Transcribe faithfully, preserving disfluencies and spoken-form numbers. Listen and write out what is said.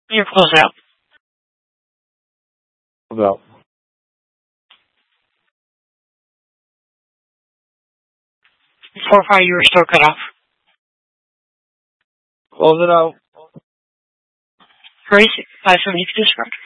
You're close out. Close out. Four five, you were still cut off. Close it out. Grace, five seventy, discard.